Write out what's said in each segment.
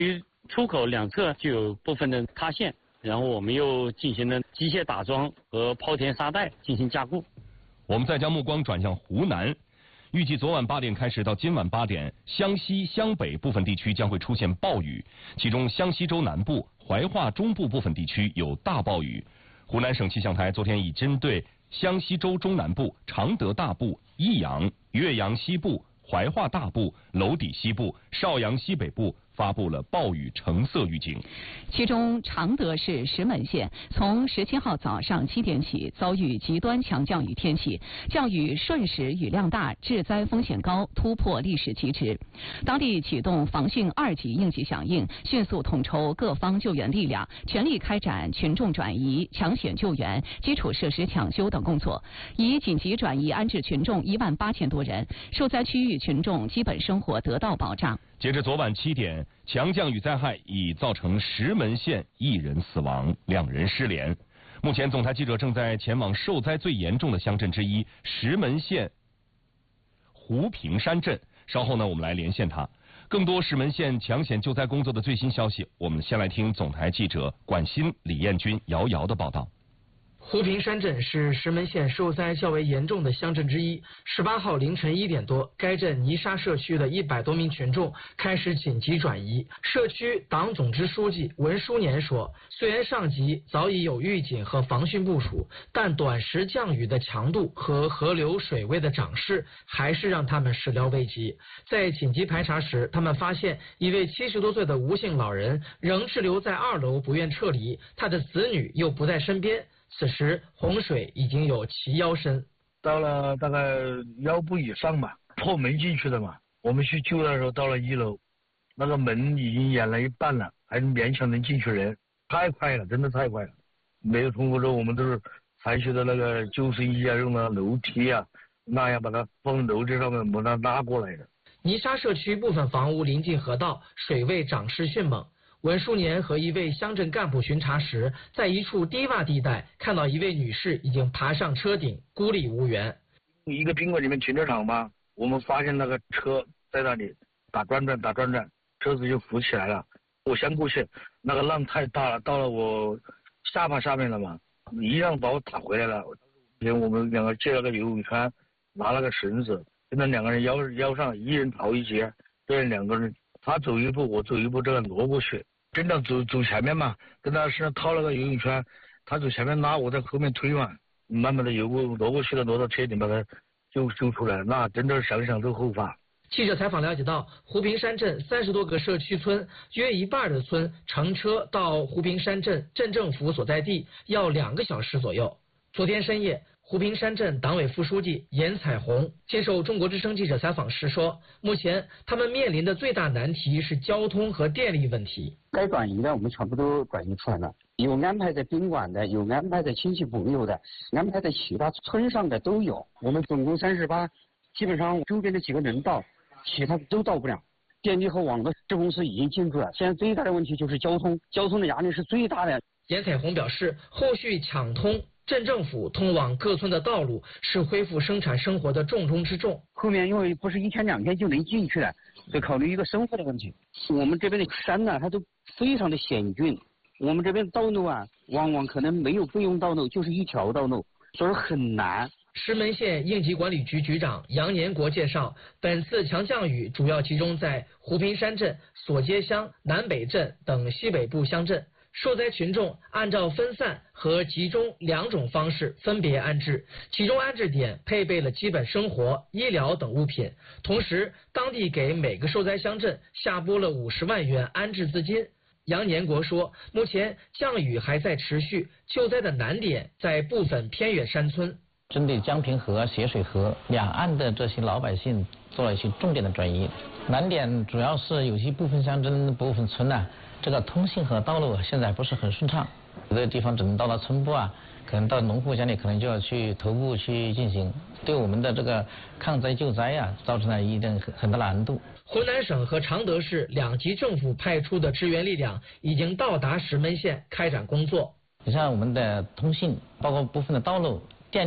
出口两侧就有部分的塌陷，然后我们又进行了机械打桩和抛填沙袋进行加固。 我们再将目光转向湖南，预计昨晚8点开始到今晚8点，湘西、湘北部分地区将会出现暴雨，其中湘西州南部、怀化中部部分地区有大暴雨。湖南省气象台昨天已针对湘西州中南部、常德大部、益阳、岳阳西部、怀化大部、娄底西部、邵阳西北部发布了暴雨橙色预警。 其中常德市石门县从17号早上7点起遭遇极端强降雨天气，降雨瞬时雨量大，致灾风险高，突破历史极值。当地启动防汛2级应急响应，迅速统筹各方救援力量，全力开展群众转移、抢险救援、基础设施抢修等工作，已紧急转移安置群众18000多人，受灾区域群众基本生活得到保障。 截至昨晚7点，强降雨灾害已造成石门县1人死亡，2人失联。目前，总台记者正在前往受灾最严重的乡镇之一石门县湖平山镇。稍后呢，我们来连线他。更多石门县抢险救灾工作的最新消息，我们先来听总台记者管新、李彦军、姚瑶的报道。 湖平山镇是石门县受灾较为严重的乡镇之一。18号凌晨1点多，该镇泥沙社区的100多名群众开始紧急转移。社区党总支书记文书年说，虽然上级早已有预警和防汛部署，但短时降雨的强度和河流水位的涨势还是让他们始料未及。在紧急排查时，他们发现一位70多岁的吴姓老人仍滞留在2楼不愿撤离，他的子女又不在身边。此时洪水已经有齐腰深， 到了大概腰部以上吧，破门进去的嘛。我们去救的时候到了1楼，那个门已经掩了一半了，还勉强能进去人，太快了，真的太快了。没有通过之后，我们都是采取的那个救生衣啊，用的楼梯啊，那样把它放楼梯上面把它拉过来的。 泥沙社区部分房屋临近河道，水位涨势迅猛。文书年和一位乡镇干部巡查时，在一处低洼地带看到一位女士已经爬上车顶，孤立无援。 一个宾馆里面停车场吧，我们发现那个车在那里打转转，车子就浮起来了。我先过去，那个浪太大了，到了我下巴下面了嘛，一样把我打回来了。我们2个借了个游泳圈，拿了个绳子，跟着2个人腰上，一人逃一截，这2个人他走一步我走一步，这样挪过去。跟着走前面嘛，跟他身上套了个游泳圈，他走前面拉，我在后面推嘛，慢慢的挪过去了，挪到车顶把他救出来，那真的想想都后怕。 记者采访了解到，湖平山镇30多个社区村，约一半的村乘车到湖平山镇镇政府所在地要2个小时左右。昨天深夜，湖平山镇党委副书记严彩虹接受中国之声记者采访时说，目前他们面临的最大难题是交通和电力问题。 该转移的我们全部都转移出来了，有安排在宾馆的，有安排在亲戚朋友的，安排在其他村上的都有。我们总共38，基本上周边的几个能到，其他都到不了。电力和网络这公司已经进驻了，现在最大的问题就是交通的压力是最大的。 严彩虹表示，后续抢通镇政府通往各村的道路是恢复生产生活的重中之重。 后面因为不是1天2天就能进去了，得考虑一个生活的问题。我们这边的山呢，它都非常的险峻，我们这边道路啊，往往可能没有备用道路，就是一条道路，所以很难。 石门县应急管理局局长杨年国介绍，本次强降雨主要集中在湖平山镇、索街乡、南北镇等西北部乡镇。受灾群众按照分散和集中2种方式分别安置，其中安置点配备了基本生活、医疗等物品，同时当地给每个受灾乡镇下拨了50万元安置资金。杨年国说，目前降雨还在持续，救灾的难点在部分偏远山村。 针对江平河、斜水河两岸的这些老百姓做了一些重点的转移，难点主要是有些部分乡镇、部分村呢，这个通信和道路现在不是很顺畅，有的地方只能到了村部啊，可能到农户家里可能就要去头部去进行，对我们的这个抗灾救灾啊，造成了一定很大难度。 湖南省和常德市2级政府派出的支援力量已经到达石门县开展工作。 你像我们的通信，包括部分的道路、电力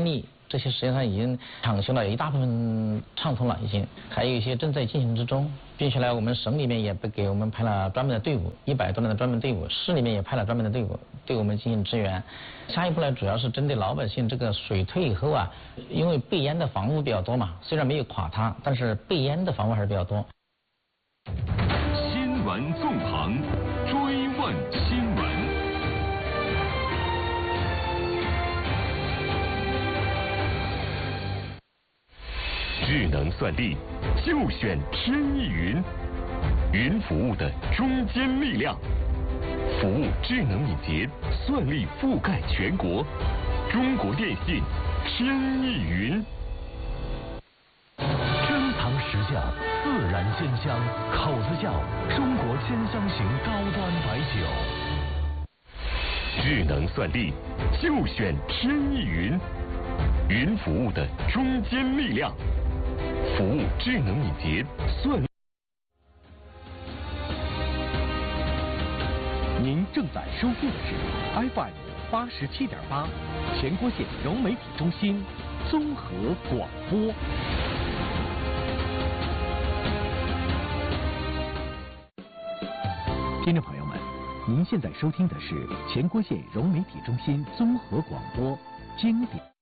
这些实际上已经抢修了一大部分畅通了，已经，还有一些正在进行之中。并且呢，我们省里面也给我们派了专门的队伍，100多人的专门队伍，市里面也派了专门的队伍，对我们进行支援。下一步呢，主要是针对老百姓这个水退以后啊，因为被淹的房屋比较多嘛，虽然没有垮塌，但是被淹的房屋还是比较多。 新闻纵横，追问新闻。智能算力就选天翼云，云服务的中坚力量，服务智能敏捷，算力覆盖全国。中国电信天翼云。 珍藏实窖，自然鲜香，口子窖，中国鲜香型高端白酒。 智能算力就选天翼云，云服务的中坚力量，服务智能敏捷，算力。 您正在收听的是 FM 87.8全国县融媒体中心综合广播。听众朋友们，您现在收听的是全国县融媒体中心综合广播经典。